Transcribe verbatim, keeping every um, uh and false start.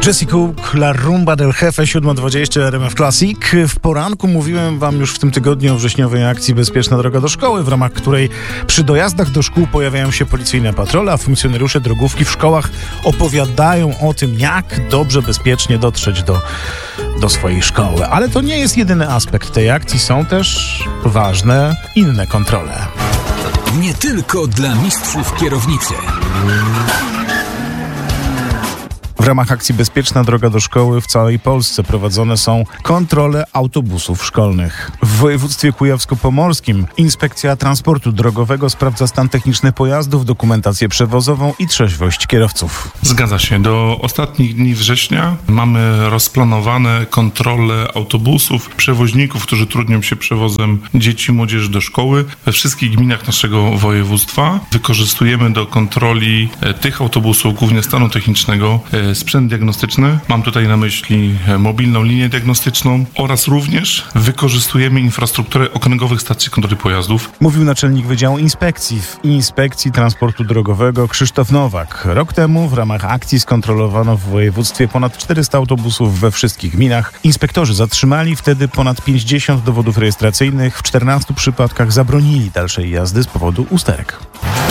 Jesse Cook, La Rumba del Jefe, siódma dwadzieścia R M F Classic. W poranku mówiłem wam już w tym tygodniu o wrześniowej akcji Bezpieczna droga do szkoły, w ramach której przy dojazdach do szkół pojawiają się policyjne patrole, a funkcjonariusze drogówki w szkołach opowiadają o tym, jak dobrze, bezpiecznie dotrzeć do, do swojej szkoły. Ale to nie jest jedyny aspekt tej akcji, są też ważne inne kontrole. Nie tylko dla mistrzów kierownicy. W ramach akcji Bezpieczna droga do szkoły w całej Polsce prowadzone są kontrole autobusów szkolnych. W województwie kujawsko-pomorskim Inspekcja Transportu Drogowego sprawdza stan techniczny pojazdów, dokumentację przewozową i trzeźwość kierowców. Zgadza się. Do ostatnich dni września mamy rozplanowane kontrole autobusów, przewoźników, którzy trudnią się przewozem dzieci i młodzieży do szkoły. We wszystkich gminach naszego województwa wykorzystujemy do kontroli tych autobusów, głównie stanu technicznego, sprzęt diagnostyczny, mam tutaj na myśli mobilną linię diagnostyczną, oraz również wykorzystujemy infrastrukturę okręgowych stacji kontroli pojazdów. Mówił naczelnik Wydziału Inspekcji w Inspekcji Transportu Drogowego Krzysztof Nowak. Rok temu w ramach akcji skontrolowano w województwie ponad czterysta autobusów we wszystkich gminach. Inspektorzy zatrzymali wtedy ponad pięćdziesiąt dowodów rejestracyjnych. W czternastu przypadkach zabronili dalszej jazdy z powodu usterek.